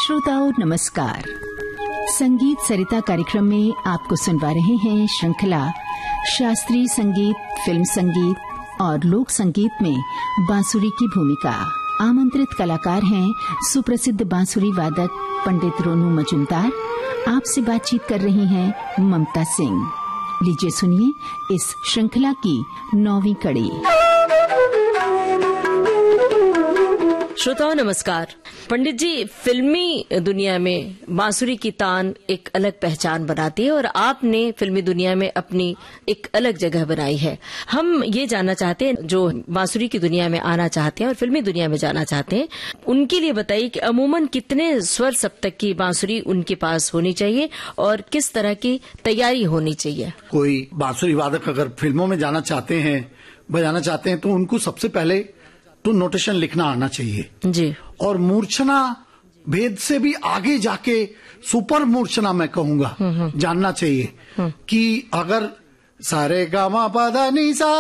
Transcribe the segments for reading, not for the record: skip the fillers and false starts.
श्रोताओं नमस्कार। संगीत सरिता कार्यक्रम में आपको सुनवा रहे हैं श्रृंखला शास्त्रीय संगीत, फिल्म संगीत और लोक संगीत में बांसुरी की भूमिका। आमंत्रित कलाकार हैं सुप्रसिद्ध बांसुरी वादक पंडित रोनू मजुमदार। आपसे बातचीत कर रही हैं ममता सिंह। लीजिए सुनिए इस श्रृंखला की 9वीं कड़ी। श्रोताओं नमस्कार। पंडित जी, फिल्मी दुनिया में बांसुरी की तान एक अलग पहचान बनाती है और आपने फिल्मी दुनिया में अपनी एक अलग जगह बनाई है। हम ये जानना चाहते हैं, जो बांसुरी की दुनिया में आना चाहते हैं और फिल्मी दुनिया में जाना चाहते हैं, उनके लिए बताइए कि अमूमन कितने स्वर सप्तक की बांसुरी उनके पास होनी चाहिए और किस तरह की तैयारी होनी चाहिए। कोई बांसुरी वादक अगर फिल्मों में जाना चाहते हैं, बजाना चाहते हैं, तो उनको सबसे पहले तो नोटेशन लिखना आना चाहिए जी। और मूर्छना भेद से भी आगे जाके सुपर मूर्छना मैं कहूंगा जानना चाहिए कि अगर सारे गामा पदा नी सा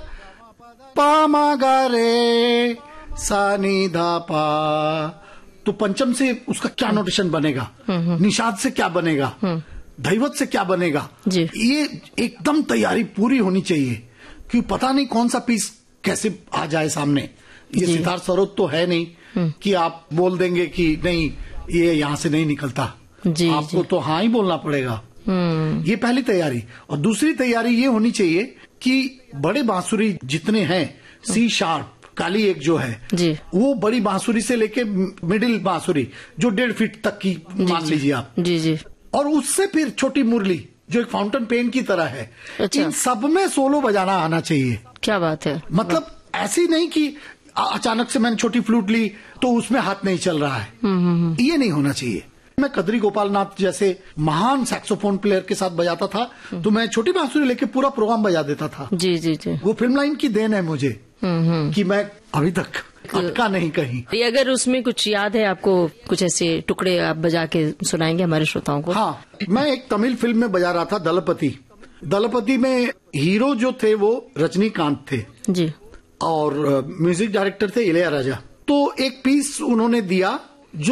पा मा गा रे सा नी धा पा, तो पंचम से उसका क्या नोटेशन बनेगा, निषाद से क्या बनेगा, धैवत से क्या बनेगा जी। ये एकदम तैयारी पूरी होनी चाहिए कि पता नहीं कौन सा पीस कैसे आ जाए सामने। ये सितार सरोद तो है नहीं कि आप बोल देंगे कि नहीं ये यहाँ से नहीं निकलता जी, आपको जी। तो हाँ ही बोलना पड़ेगा। ये पहली तैयारी। और दूसरी तैयारी ये होनी चाहिए कि बड़े बांसुरी जितने हैं, सी शार्प काली एक जो है जी। वो बड़ी बांसुरी से लेके मिडिल बांसुरी जो 1.5 फीट तक की मान लीजिए आप जी जी। और उससे फिर छोटी मुरली जो एक फाउंटेन पेन की तरह है। अच्छा। इन सब में सोलो बजाना आना चाहिए। क्या बात है। मतलब ऐसी नहीं कि अचानक से मैंने छोटी फ्लूट ली तो उसमें हाथ नहीं चल रहा है, ये नहीं होना चाहिए। मैं कद्री गोपाल नाथ जैसे महान सैक्सोफोन प्लेयर के साथ बजाता था तो मैं छोटी बांसुरी लेके पूरा प्रोग्राम बजा देता था। जी जी जी। वो फिल्म लाइन की देन है मुझे कि मैं अभी तक अटका नहीं कहीं। ये अगर उसमें कुछ याद है आपको, कुछ ऐसे टुकड़े आप बजा के सुनाएंगे हमारे श्रोताओं को। हाँ, मैं एक तमिल फिल्म में बजा रहा था दलपति। दलपति में हीरो जो थे वो रजनीकांत थे जी। और म्यूजिक डायरेक्टर थे इलैयाराजा। तो एक पीस उन्होंने दिया